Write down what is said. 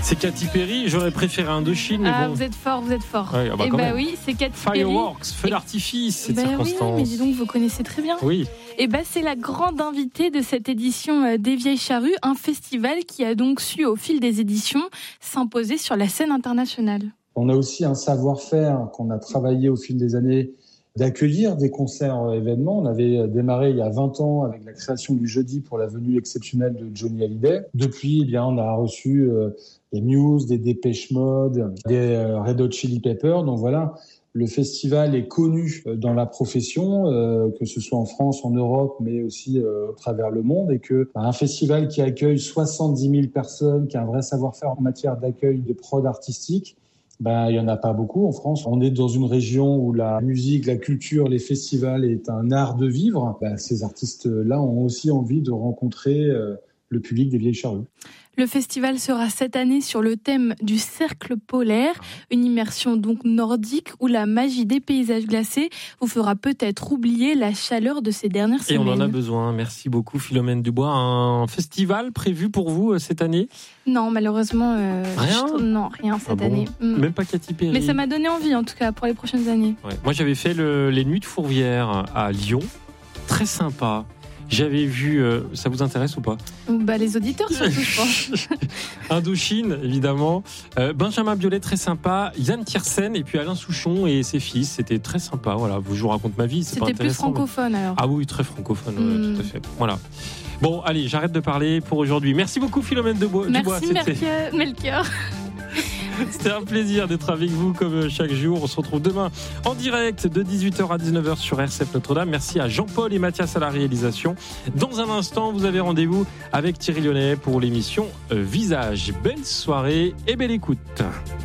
C'est Katy Perry, j'aurais préféré Indochine, mais bon. Vous êtes fort. Ouais, Et oui, c'est Katy Perry. Fireworks, feu d'artifice, cette circonstance. Oui, mais dis donc, vous connaissez très bien. Oui. Et c'est la grande invitée de cette édition des Vieilles Charrues, un festival qui a donc su, au fil des éditions, s'imposer sur la scène internationale. On a aussi un savoir-faire qu'on a travaillé au fil des années d'accueillir des concerts événements. On avait démarré il y a 20 ans avec la création du jeudi pour la venue exceptionnelle de Johnny Hallyday. Depuis, on a reçu des Muse, des Depeche Mode, des Red Hot Chili Peppers. Donc voilà, le festival est connu dans la profession, que ce soit en France, en Europe, mais aussi à travers le monde. Et que un festival qui accueille 70 000 personnes, qui a un vrai savoir-faire en matière d'accueil de prod artistique, il y en a pas beaucoup en France. On est dans une région où la musique, la culture, les festivals est un art de vivre. Ces artistes-là ont aussi envie de rencontrer le public des Vieilles Charrues. Le festival sera cette année sur le thème du cercle polaire, une immersion donc nordique où la magie des paysages glacés vous fera peut-être oublier la chaleur de ces dernières semaines. Et on en a besoin. Merci beaucoup Philomène Dubois. Un festival prévu pour vous cette année ? Non, malheureusement, rien cette année. Même pas Katy Perry. Mais ça m'a donné envie en tout cas pour les prochaines années. Ouais. Moi j'avais fait les Nuits de Fourvière à Lyon. Très sympa. J'avais vu, ça vous intéresse ou pas ? Les auditeurs surtout, je pense. Indochine, évidemment. Benjamin Biolay, très sympa. Yann Tiersen et puis Alain Souchon et ses fils. C'était très sympa. Voilà, je vous raconte ma vie. C'était plus francophone alors. Ah oui, très francophone, ouais, tout à fait. Voilà. Bon, allez, j'arrête de parler pour aujourd'hui. Merci beaucoup Philomène Dubois. Merci Melchior. C'était un plaisir d'être avec vous comme chaque jour. On se retrouve demain en direct de 18h à 19h sur RCF Notre-Dame. Merci à Jean-Paul et Mathias à la réalisation. Dans un instant, vous avez rendez-vous avec Thierry Lyonnais pour l'émission Visage. Belle soirée et belle écoute.